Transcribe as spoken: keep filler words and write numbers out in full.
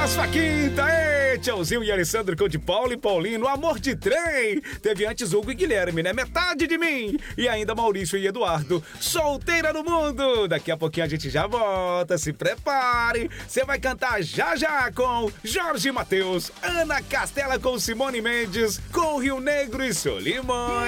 Próxima quinta, ei, Tchauzinho e Alessandro com de Paulo e Paulino, Amor de Trem. Teve antes Hugo e Guilherme, né? Metade de mim. E ainda Maurício e Eduardo, Solteira no Mundo. Daqui a pouquinho a gente já volta, se prepare. Você vai cantar já já com Jorge Mateus, Ana Castela com Simone Mendes, com Rio Negro e Solimões.